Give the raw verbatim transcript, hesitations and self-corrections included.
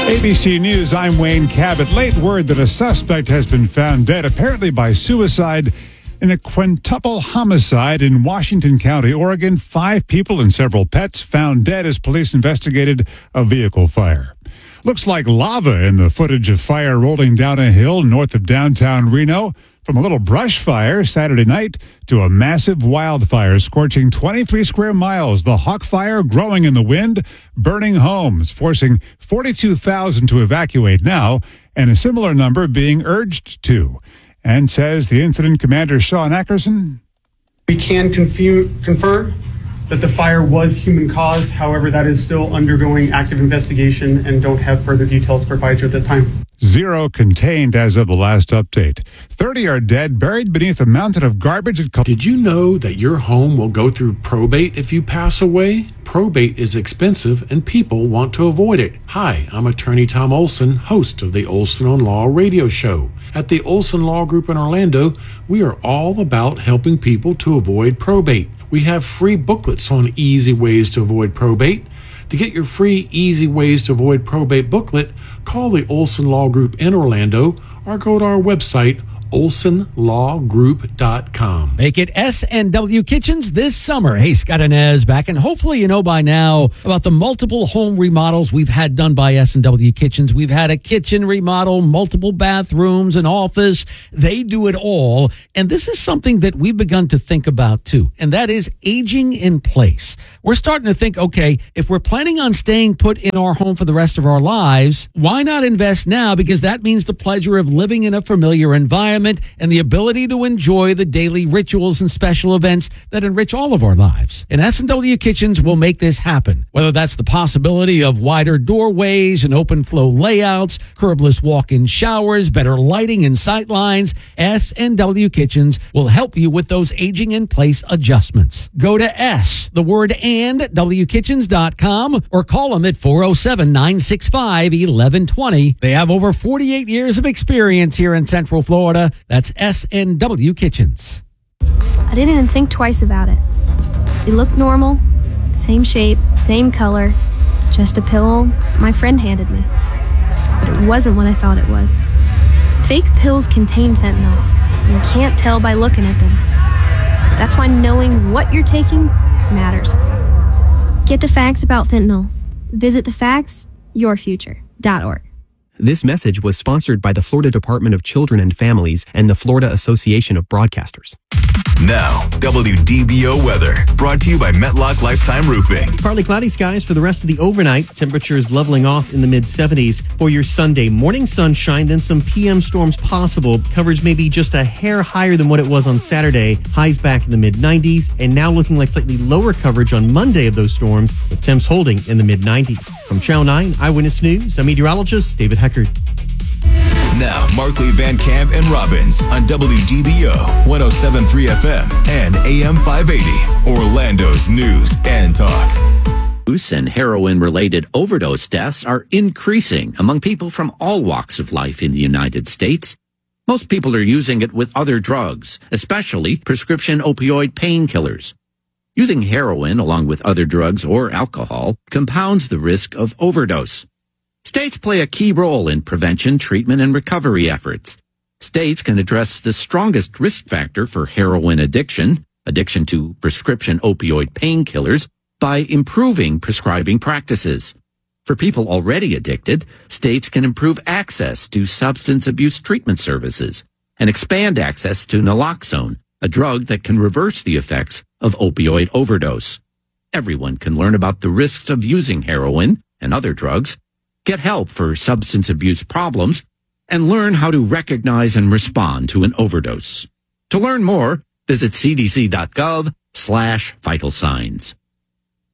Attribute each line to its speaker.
Speaker 1: A B C News, I'm Wayne Cabot. Late word that a suspect has been found dead, apparently by suicide, in a quintuple homicide in Washington County, Oregon. Five people and several pets found dead as police investigated a vehicle fire. Looks like lava in the footage of fire rolling down a hill north of downtown Reno. From a little brush fire Saturday night to a massive wildfire scorching twenty-three square miles. The Hawk Fire growing in the wind, burning homes, forcing forty-two thousand to evacuate now, and a similar number being urged to. And says the incident commander, Sean Ackerson.
Speaker 2: We can confu- confirm that the fire was human caused. However, that is still undergoing active investigation and don't have further details to provide you at this time.
Speaker 1: Zero contained as of the last update. thirty are dead, buried beneath a mountain of garbage. At
Speaker 3: Did you know that your home will go through probate if you pass away? Probate is expensive and people want to avoid it. Hi, I'm attorney Tom Olson, host of the Olson on Law radio show. At the Olson Law Group in Orlando, we are all about helping people to avoid probate. We have free booklets on easy ways to avoid probate. To get your free Easy Ways to Avoid Probate booklet, call the Olson Law Group in Orlando or go to our website, olson law group dot com.
Speaker 4: Make it S and W Kitchens this summer. Hey, Scott and Ez back, and hopefully you know by now about the multiple home remodels we've had done by S and W Kitchens. We've had a kitchen remodel, multiple bathrooms, an office. They do it all, and this is something that we've begun to think about too, and that is aging in place. We're starting to think, okay, if we're planning on staying put in our home for the rest of our lives, why not invest now? Because that means the pleasure of living in a familiar environment and the ability to enjoy the daily rituals and special events that enrich all of our lives. And S and W Kitchens will make this happen. Whether that's the possibility of wider doorways and open flow layouts, curbless walk-in showers, better lighting and sight lines, S and W Kitchens will help you with those aging in place adjustments. Go to S, the word and, W kitchens dot com, or call them at four oh seven, nine six five, eleven twenty. They have over forty-eight years of experience here in Central Florida. That's S and W Kitchens.
Speaker 5: I didn't even think twice about it. It looked normal, same shape, same color, just a pill my friend handed me. But it wasn't what I thought it was. Fake pills contain fentanyl, and you can't tell by looking at them. That's why knowing what you're taking matters. Get the facts about fentanyl. Visit the facts your future dot org.
Speaker 6: This message was sponsored by the Florida Department of Children and Families and the Florida Association of Broadcasters.
Speaker 7: Now, W D B O weather, brought to you by Metlock Lifetime Roofing.
Speaker 8: Partly cloudy skies for the rest of the overnight. Temperatures leveling off in the mid seventies for your Sunday. Morning sunshine, then some P M storms possible. Coverage may be just a hair higher than what it was on Saturday. Highs back in the mid nineties, and now looking like slightly lower coverage on Monday of those storms, with temps holding in the mid nineties. From Channel nine Eyewitness News, I'm meteorologist David Heckard.
Speaker 7: Now, Markley, Van Camp, and Robbins on W D B O one oh seven point three F M and A M five eighty, Orlando's news and talk.
Speaker 9: Use and heroin-related overdose deaths are increasing among people from all walks of life in the United States. Most people are using it with other drugs, especially prescription opioid painkillers. Using heroin along with other drugs or alcohol compounds the risk of overdose. States play a key role in prevention, treatment, and recovery efforts. States can address the strongest risk factor for heroin addiction, addiction to prescription opioid painkillers, by improving prescribing practices. For people already addicted, states can improve access to substance abuse treatment services and expand access to naloxone, a drug that can reverse the effects of opioid overdose. Everyone can learn about the risks of using heroin and other drugs, get help for substance abuse problems, and learn how to recognize and respond to an overdose. To learn more, visit cdc.gov slash vital signs.